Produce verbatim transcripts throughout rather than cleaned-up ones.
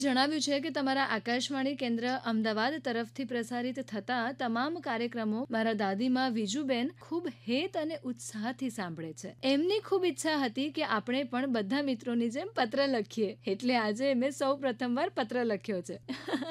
જણાવ્યું છે કે તમારા આકાશવાણી કેન્દ્ર અમદાવાદ તરફથી પ્રસારિત થતા તમામ કાર્યક્રમો મારા દાદીમાં વિજુબેન ખૂબ હેત અને ઉત્સાહથી સાંભળે છે. એમની ખૂબ ઈચ્છા હતી કે આપણે પણ બધા મિત્રોની જેમ પત્ર લખીએ, એટલે આજે મેં સૌ પ્રથમવાર પત્ર લખ્યો છે.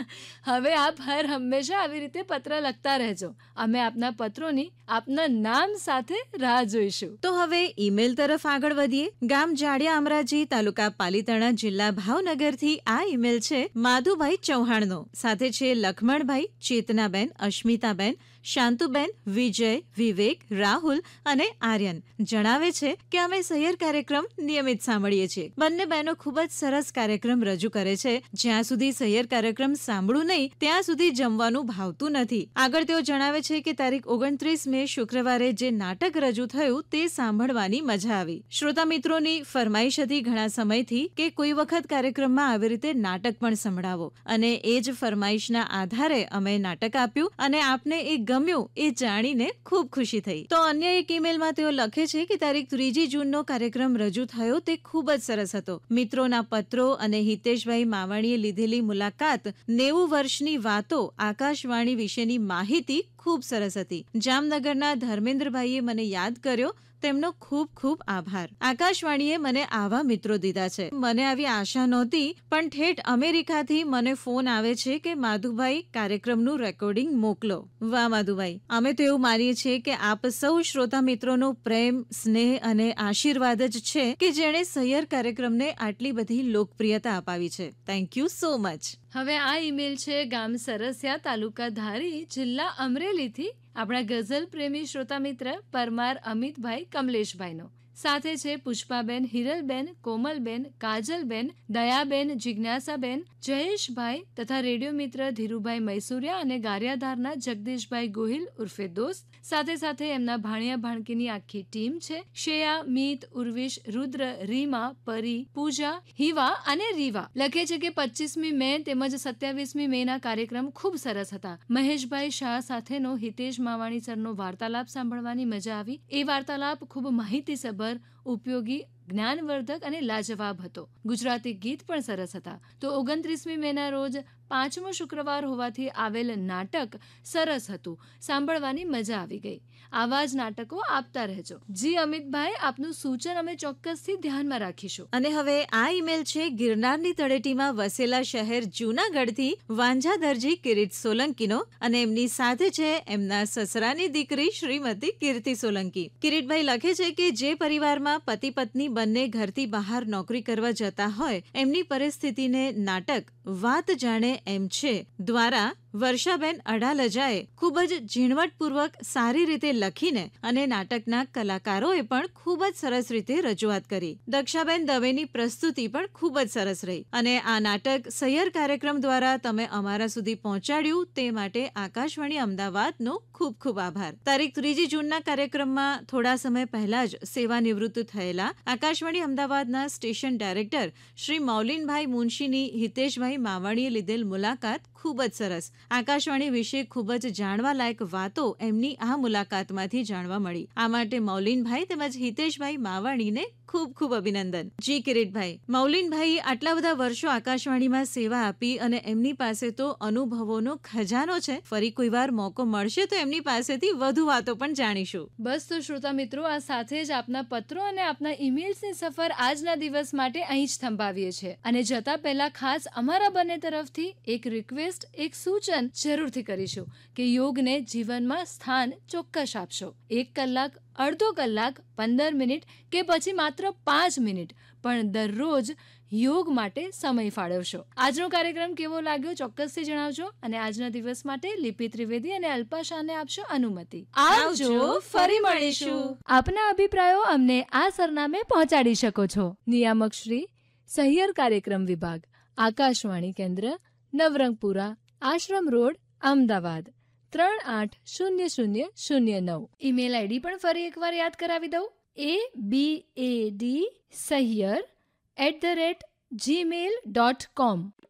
હવે આપ હર હંમેશા આવી રીતે પત્ર લખતા રહેજો. અમે આપના પત્રોની આપના નામ સાથે રાહ જોઈશું. તો હવે ઈમેલ તરફ આગળ વધીએ. ગામ જાડિયા અમરાજી, તાલુકા પાલીતાણા, જિલ્લા ભાવનગરથી આ ઈમેલ છે માધુભાઈ ચૌહાણનો. સાથે છે લખમણભાઈ, ચેતનાબેન, અશ્મિતાબેન, શાંતુબેન, વિજય, વિવેક, રાહુલ અને આર્યન. જણાવે છે કે અમે સૈયર કાર્યક્રમ નિયમિત સાંભળીએ છીએ. બંને બહેનો ખૂબ જ સરસ કાર્યક્રમ રજૂ કરે છે. જ્યાં સુધી સૈયર કાર્યક્રમ સાંભળું નહીં ત્યાં સુધી જમવાનું ભાવતું નથી. આગળ તેઓ જણાવે છે કે તારીખ ઓગણત્રીસ મે શુક્રવારે જે નાટક રજૂ થયું તે સાંભળવાની મજા આવી. શ્રોતા મિત્રોની ફરમાઈશ હતી ઘણા સમયથી કે કોઈ વખત કાર્યક્રમમાં આવી રીતે નાટક પણ સંભળાવો, અને એ જ ફરમાઈશના આધારે અમે નાટક આપ્યું અને આપને એ ગમ્યું એ જાણીને ખૂબ ખુશી થઈ. તો અન્ય એક ઈમેલમાં તેઓ લખે છે કે તારીખ ત્રીજી જૂનનો કાર્યક્રમ રજૂ થયો તે ખૂબ જ સરસ હતો. મિત્રોના પત્રો અને હિતેશભાઈ માવાણીએ લીધેલી મુલાકાત, નેવું વર્ષની વાતો, આકાશવાણી વિશેની માહિતી ખૂબ સરસ હતી. જામનગરના ધર્મેન્દ્રભાઈએ મને યાદ કર્યો, તેમનો ખૂબ ખૂબ આભાર. આકાશવાણીએ મને આવા મિત્રો દીધા છે. મને આવી આશા નહોતી, પણ ઠેઠ અમેરિકાથી મને ફોન આવે છે કે માધુભાઈ કાર્યક્રમનું રેકોર્ડિંગ મોકલો. વાહ માધુભાઈ, અમે તો એવું માનીએ છીએ કે આપ સૌ શ્રોતા મિત્રોનો પ્રેમ, સ્નેહ અને આશીર્વાદ જ છે કે જેણે સૈયર કાર્યક્રમને આટલી બધી લોકપ્રિયતા અપાવી છે. Thank you so much. હવે આ ઈમેલ છે ગામ સરસિયા, તાલુકા ધારી, જિલ્લા અમરેલીથી આપણા ગઝલ પ્રેમી શ્રોતા મિત્ર પરમાર અમિતભાઈ કમલેશભાઈનો. સાથે છે પુષ્પાબેન, હિરલબેન, કોમલબેન, કાજલબેન, દયાબેન, જિજ્ઞાસાબેન, જયેશભાઈ તથા રેડિયો મિત્ર ધીરુભાઈ મૈસુરિયા અને ગારિયાધારના જગદીશભાઈ ગોહિલ ઉર્ફે દોસ્ત. સાથે સાથે એમના ભાણિયા ભાણકીની આખી ટીમ છે. શેયા, મીત, ઉર્વિશ, રુદ્ર, રીમા, પરી, પૂજા, હિવા અને રીવા. લખે છે કે પચીસમી મે તેમજ સત્યાવીસમી મે ના કાર્યક્રમ ખૂબ સરસ હતા. મહેશભાઈ શાહ સાથેનો હિતેશ માવાણી સરનો વાર્તાલાપ સાંભળવાની મજા આવી. એ વાર્તાલાપ ખૂબ માહિતીસભર, ઉપયોગી, જ્ઞાનવર્ધક અને લાજવાબ હતો. ગુજરાતી ગીત પણ સરસ હતા. તો ઓગણત્રીસમી મે ના રોજ પાંચમો શુક્રવાર હોવાથી આવેલ નાટક સરસ હતું. સાંભળવાની મજા આવી ગઈ. આવા જ નાટકો આપતા રહેજો. જી અમિતભાઈ, આપનું સૂચન અમે ચોક્કસથી ધ્યાનમાં રાખીશું. અને હવે આ ઈમેલ છે ગિરનારની તળેટીમાં વસેલા શહેર જૂનાગઢથી વાંઝા દરજી કિરીટ સોલંકીનો, અને એમની સાથે છે એમના સસરાની દીકરી શ્રીમતી કીર્તિ સોલંકી. કિરીટભાઈ લખે છે કે જે પરિવારમાં પતિ પત્ની બંને ઘરથી બહાર નોકરી કરવા જતા હોય એમની પરિસ્થિતિને નાટક વાત જાણે એમ છે દ્વારા વર્ષાબેન અડાલજાએ ખૂબ જ ઝીણવટપૂર્વક સારી રીતે લખીને અને નાટકના કલાકારોએ પણ ખૂબ જ સરસ રીતે રજૂઆત કરી. દક્ષાબેન દવેની પ્રસ્તુતિ પણ ખૂબ જ સરસ રહી. અને આ નાટક સૈયર કાર્યક્રમ દ્વારા તમે અમારા સુધી પહોંચાડ્યું તે માટે આકાશવાણી અમદાવાદનો ખૂબ ખૂબ આભાર. તારીખ ત્રીજી જૂનના કાર્યક્રમમાં થોડા સમય પહેલા જ સેવા નિવૃત્ત થયેલા આકાશવાણી અમદાવાદના સ્ટેશન ડાયરેક્ટર શ્રી મૌલીનભાઈ મુનશીની હિતેશભાઈ માવાણીએ લીધેલ મુલાકાત ખૂબ જ સરસ. આકાશવાણી વિશે ખૂબ જ જાણવા લાયક વાતો એમની આ મુલાકાતમાંથી જાણવા મળી. આ માટે મૌલીનભાઈ તેમજ હિતેશભાઈ માવાણીને ખૂબ ખૂબ અભિનંદન. જી કિરીટભાઈ, મૌલીનભાઈ આટલા બધા વર્ષો આકાશવાણીમાં સેવા આપી અને એમની પાસે તો અનુભવોનો ખજાનો છે. ફરી કોઈ વાર મોકો મળશે તો એમની પાસેથી વધુ વાતો પણ જાણીશું. બસ તો શ્રોતા મિત્રો, આ સાથે જ આપના પત્રો અને આપના ઈમેલ્સની સફર આજના દિવસ માટે અહીં જ થંભાવીએ છીએ. અને જતા પહેલા ખાસ અમારા બંને તરફથી એક રિક્વેસ્ટ, એક સૂચન જરૂરથી કરીશું કે યોગને જીવનમાં સ્થાન ચોક્કસ આપશો. એક કલાક, અડધો કલાક, પંદર મિનિટ કે પછી માત્ર પાંચ મિનિટ પણ દરરોજ યોગ માટે સમય ફાળવશો. આજનો કાર્યક્રમ કેવો લાગ્યો ચોક્કસથી જણાવજો. અને આજના દિવસ માટે લિપિ ત્રિવેદી અને અલ્પા શાહને આપશો અનુમતિ. આવજો, ફરી મળીશું. આપના અભિપ્રાયો અમને આ સરનામે પહોંચાડી શકો છો. નિયામક શ્રી, સહિયર કાર્યક્રમ વિભાગ, આકાશવાણી કેન્દ્ર, નવરંગપુરા, આશ્રમ રોડ, અમદાવાદ ત્રણ આઠ શૂન્ય શૂન્ય શૂન્ય નવ. ઈમેલ આઈડી પણ ફરી એકવાર યાદ કરાવી દઉં. એ બી એ D Sahiyar at the rate Gmail dot com.